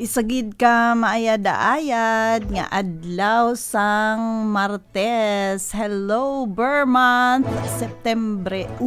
Isagid ka maayad-ayad nga adlaw sang Martes. Hello, Vermont, September